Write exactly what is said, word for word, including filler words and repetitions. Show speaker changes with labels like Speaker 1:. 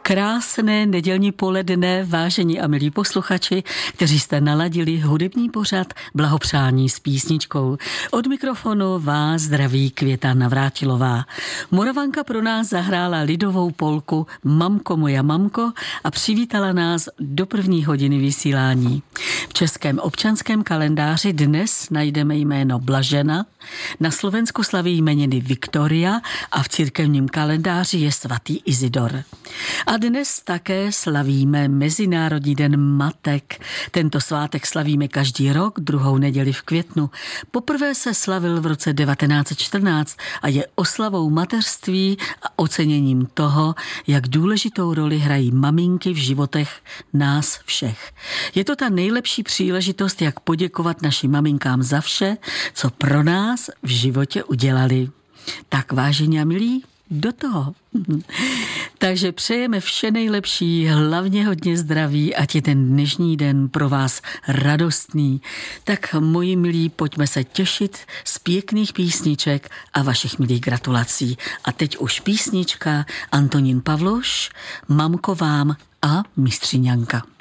Speaker 1: Krásné nedělní poledne, vážení a milí posluchači, kteří jste naladili hudební pořad Blahopřání s písničkou. Od mikrofonu vás zdraví Květa Navrátilová. Moravanka pro nás zahrála lidovou polku Mamko moja mamko a přivítala nás do první hodiny vysílání. V českém občanském kalendáři dnes najdeme jméno Blažena, na Slovensku slaví jmeniny Viktoria a v církevním kalendáři je svatý Izidor. A dnes také slavíme Mezinárodní den matek. Tento svátek slavíme každý rok, druhou neděli v květnu. Poprvé se slavil v roce devatenáct set čtrnáct a je oslavou mateřství a oceněním toho, jak důležitou roli hrají maminky v životech nás všech. Je to ta nejlepší příležitost, jak poděkovat našim maminkám za vše, co pro nás v životě udělali. Tak vážení a milí, do toho. Takže přejeme vše nejlepší, hlavně hodně zdraví, ať je ten dnešní den pro vás radostný. Tak moji milí, pojďme se těšit z pěkných písniček a vašich milých gratulací. A teď už písnička Antonín Pavloš, Mamko vám a Mistřiňanka.